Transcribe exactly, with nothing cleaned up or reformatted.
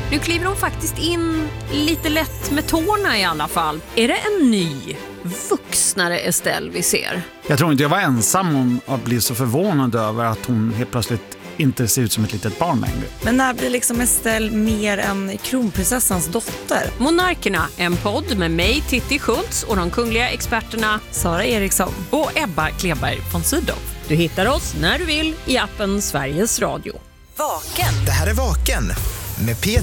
Nu kliver hon faktiskt in lite lätt med tårna i alla fall. Är det en ny, vuxnare Estelle vi ser? Jag tror inte jag var ensam om att bli så förvånad över att hon helt plötsligt inte ser ut som ett litet barn längre. Men när blir liksom Estelle mer än kronprinsessans dotter? Monarkerna, en podd med mig, Titti Schultz, och de kungliga experterna Sara Eriksson och Ebba Kleberg von Sydow. Du hittar oss när du vill i appen Sveriges Radio. Vaken. Det här är Vaken med Peter